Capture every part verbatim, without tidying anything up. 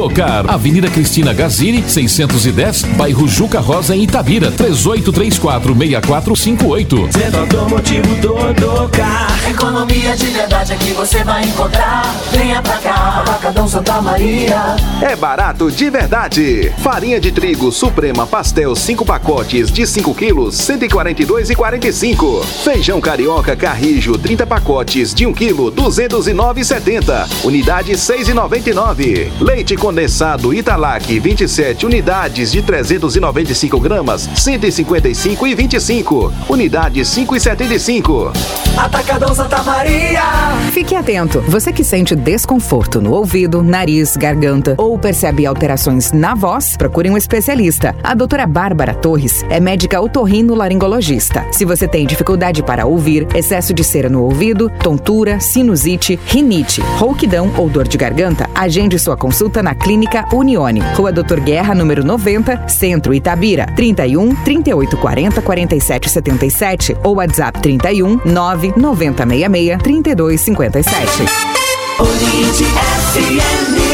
Tocar, Avenida Cristina Gazini, seiscentos e dez, bairro Juca Rosa, em Itabira, três oito três quatro, seis quatro cinco oito. Centro Automotivo Tocar. Economia de verdade aqui você vai encontrar. Venha pra cá, Atacadão Santa Maria. É barato de verdade. Farinha de trigo Suprema Pastel cinco pacotes de cinco quilos, cento e quarenta e dois reais e quarenta e cinco centavos. Feijão carioca Carrijo trinta pacotes de um quilo, duzentos e nove reais e setenta centavos. Unidade seis reais e noventa e nove centavos. Leite condensado Italac vinte e sete unidades de trezentos e noventa e cinco gramas, cento e cinquenta e cinco reais e vinte e cinco centavos. Unidade cinco reais e setenta e cinco centavos. Atacadão Santa Maria. Fique atento, você que sente desconforto no ouvido, nariz, garganta ou percebe alterações na voz, procure um especialista. A doutora Bárbara Torres é médica otorrino-laringologista. Se você tem dificuldade para ouvir, excesso de cera no ouvido, tontura, sinusite, rinite, rouquidão ou dor de garganta, agende sua consulta na Clínica Unione, Rua Doutor Guerra, número noventa, Centro, Itabira, trinta e um, trinta e oito quarenta, quarenta e sete setenta e sete ou WhatsApp trinta e um, nove noventa sessenta e seis, trinta e dois cinquenta e sete. Origem F M.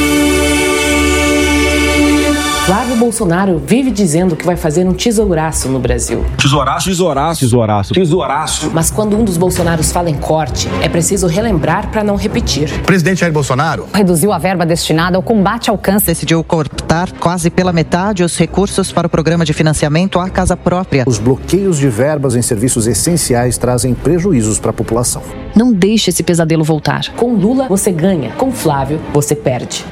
Flávio Bolsonaro vive dizendo que vai fazer um tesouraço no Brasil. Tesouraço, tesouraço, tesouraço, tesouraço. Mas quando um dos Bolsonaros fala em corte, é preciso relembrar para não repetir. O presidente Jair Bolsonaro reduziu a verba destinada ao combate ao câncer. Decidiu cortar quase pela metade os recursos para o programa de financiamento à casa própria. Os bloqueios de verbas em serviços essenciais trazem prejuízos para a população. Não deixe esse pesadelo voltar. Com Lula, você ganha. Com Flávio, você perde.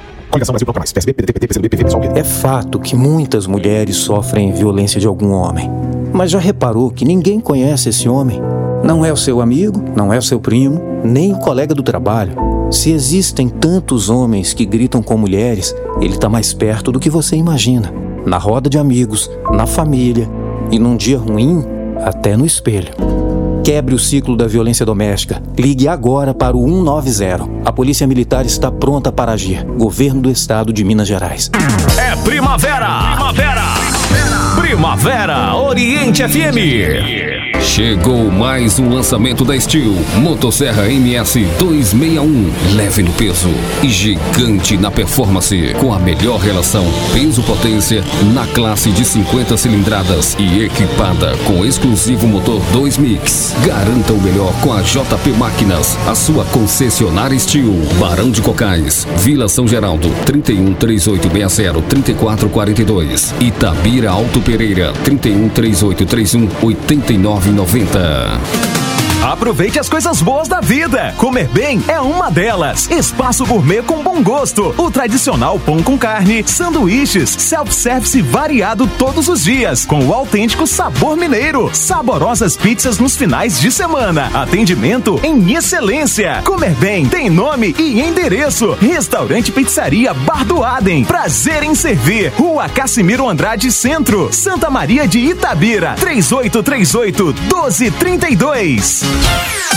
É fato que muitas mulheres sofrem violência de algum homem. Mas já reparou que ninguém conhece esse homem? Não é o seu amigo, não é o seu primo, nem o colega do trabalho. Se existem tantos homens que gritam com mulheres, ele está mais perto do que você imagina. Na roda de amigos, na família e num dia ruim, até no espelho. Quebre o ciclo da violência doméstica. Ligue agora para o cento e noventa. A Polícia Militar está pronta para agir. Governo do Estado de Minas Gerais. É primavera! Primavera! Primavera Oriente F M. Chegou mais um lançamento da Steel, Motosserra M S duzentos e sessenta e um, leve no peso e gigante na performance, com a melhor relação peso-potência na classe de cinquenta cilindradas e equipada com exclusivo motor dois mix. Garanta o melhor com a J P Máquinas, a sua concessionária Steel, Barão de Cocais, Vila São Geraldo, trinta e um, trinta e oito sessenta, trinta e quatro quarenta e dois, Itabira Alto Pereira, trinta e um, trinta e oito trinta e um, oitenta e nove noventa. Aproveite as coisas boas da vida. Comer bem é uma delas. Espaço Gourmet com bom gosto. O tradicional pão com carne, sanduíches, self-service variado todos os dias, com o autêntico sabor mineiro. Saborosas pizzas nos finais de semana. Atendimento em excelência. Comer bem tem nome e endereço. Restaurante Pizzaria Bar do Adem. Prazer em servir. Rua Cassimiro Andrade Centro, Santa Maria de Itabira. três oito três oito, doze trinta e dois.